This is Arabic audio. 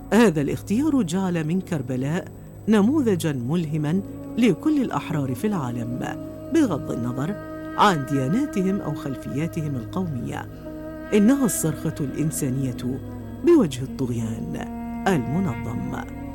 هذا الاختيار جعل من كربلاء نموذجاً ملهماً لكل الأحرار في العالم، بغض النظر عن دياناتهم أو خلفياتهم القومية. إنها الصرخة الإنسانية بوجه الطغيان المنظم.